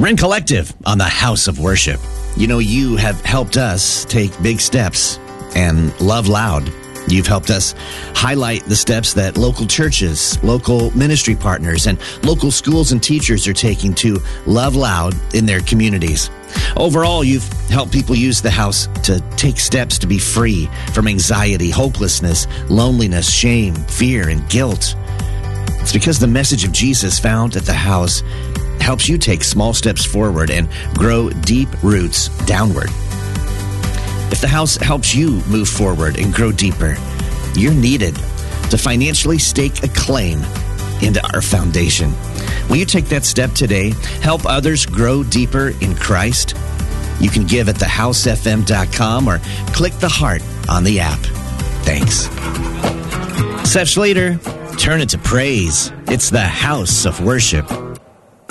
Rend Collective on the House of Worship. You know, you have helped us take big steps and love loud. You've helped us highlight the steps that local churches, local ministry partners, and local schools and teachers are taking to love loud in their communities. Overall, you've helped people use the house to take steps to be free from anxiety, hopelessness, loneliness, shame, fear, and guilt. It's because the message of Jesus found at the house helps you take small steps forward and grow deep roots downward. If the house helps you move forward and grow deeper, you're needed to financially stake a claim into our foundation. Will you take that step today? Help others grow deeper in Christ? You can give at thehousefm.com or click the heart on the app. Thanks. Seth Schlater, turn it to praise. It's the House of Worship.